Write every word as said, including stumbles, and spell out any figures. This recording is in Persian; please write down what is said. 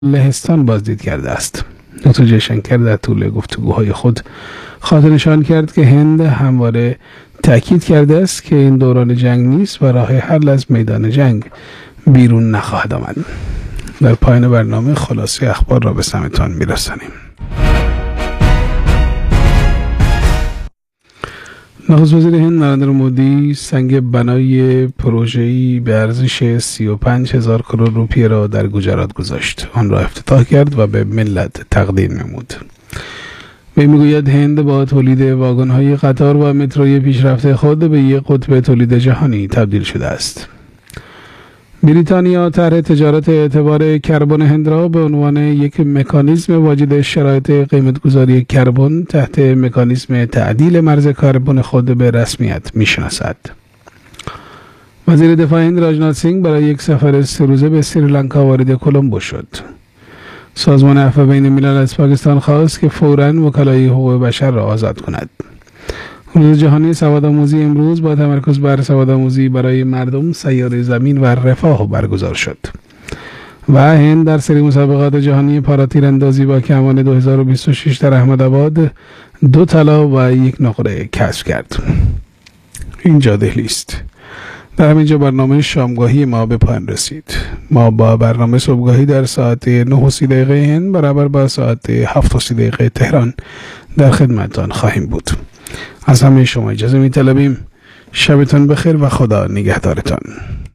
لهستان بازدید کرده است. دکتر جیشنکر در طول گفتگوهای خود خاطر نشان کرد که هند همواره تأکید کرده است که این دوران جنگ نیست و راه حل از میدان جنگ بیرون نخواهد آمد. در پایان برنامه خلاصه اخبار را به سمتان میرسانیم. نخست وزیر هند نریندر مودی سنگ بنای پروژه‌ای به ارزش سی و پنج هزار کرور روپیه را در گجرات گذاشت. آن را افتتاح کرد و به ملت تقدیم نمود. وی میگوید هند با تولید واگن‌های قطار و متروی پیشرفته خود به یک قطب تولید جهانی تبدیل شده است. بریتانیا طرح تجارت اعتبار کربن هند را به عنوان یک مکانیزم واجد شرایط قیمت‌گذاری کربن تحت مکانیزم تعدیل مرز کربن خود به رسمیت می‌شناسد. وزیر دفاع هند راجناتھ سینگ برای یک سفر سه روزه به سریلانکا وارد کلمبو شد. سازمان عفو بین الملل از پاکستان خواست که فوراً وکلای حقوق بشر را آزاد کند. روز جهانی سوادآموزی امروز با تمرکز بر سوادآموزی برای مردم، سیاره زمین و رفاه برگزار شد. و هند در سری مسابقات جهانی پارا تیراندازی با کمان دو هزار و بیست و شش در احمدآباد دو طلا و یک نقره کسب کرد. اینجا دهلی است. در همینجا برنامه شامگاهی ما به پایان رسید. ما با برنامه صبحگاهی در ساعت نه و سی دقیقه هند برابر با ساعت هفت و سی دقیقه تهران در خدمتتان خواهیم بود. از همه شما اجازه می طلبیم. شبتان بخیر و خدا نگهدارتان.